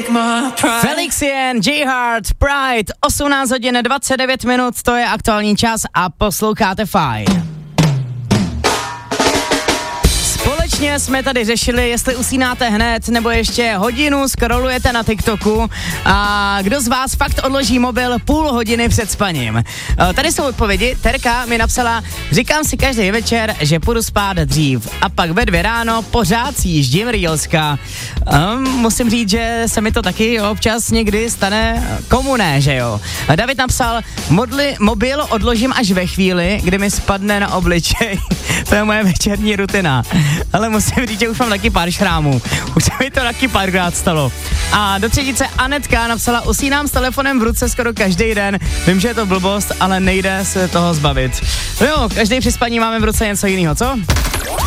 Felixien, J-Heart, Pride, 18 hodin 29 minut, to je aktuální čas a posloucháte Fajn. Společně jsme tady řešili, jestli usínáte hned, nebo ještě hodinu scrollujete na TikToku a kdo z vás fakt odloží mobil půl hodiny před spaním. Tady jsou odpovědi. Terka mi napsala, říkám si každý večer, že půjdu spát dřív a pak ve 2 ráno pořád sjíždím Reelska. Musím říct, že se mi to taky občas někdy stane, komu ne, že jo. David napsal, mobil odložím až ve chvíli, kdy mi spadne na obličej. To je moje večerní rutina. Ale musím říct, že už mám taky pár šrámů. Už se mi to taky párkrát stalo. A do třetice Anetka napsala, usínám s telefonem v ruce skoro každý den. Vím, že je to blbost, ale nejde se toho zbavit. No jo, každý při spaní máme v ruce něco jiného, co?